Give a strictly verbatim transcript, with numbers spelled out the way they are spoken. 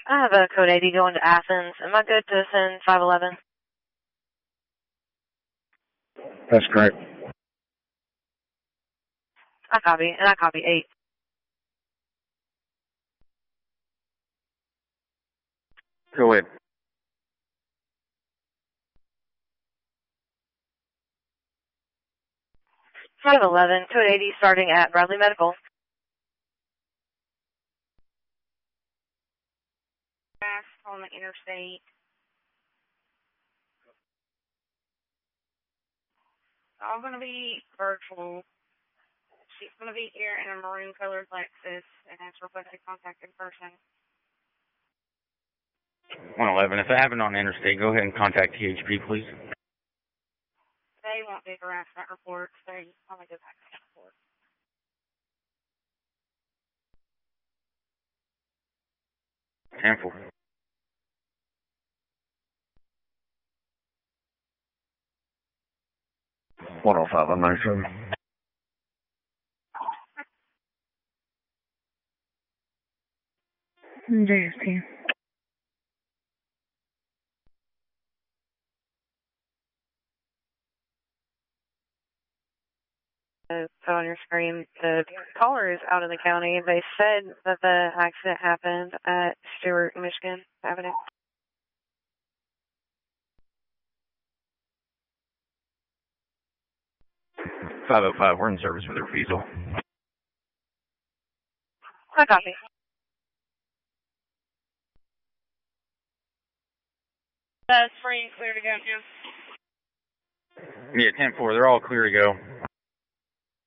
I have a code eighty going to Athens. Am I good to send five eleven? That's correct. I copy, and I copy eight. Go ahead. five eleven, code eighty, starting at Bradley Medical. On the interstate. All going to be virtual. She's going to be here in a maroon colored Lexus and has requested contact in person. one eleven, if it happened on the interstate, go ahead and contact T H P, please. They won't do harassment reports. They only do accident reports. ten four. one oh five, I'm not sure. J S T. Uh, put on your screen, the caller is out of the county. They said that the accident happened at Stewart, Michigan Avenue. five oh five, we're in service with a refusal. I copy. That's free and clear to go now. Yeah, ten four, they're all clear to go.